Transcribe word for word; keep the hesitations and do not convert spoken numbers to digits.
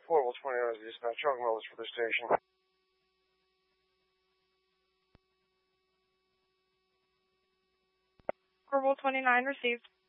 Portable twenty-nine is the dispatch. Charlie Wells for the station. Portable twenty-nine received.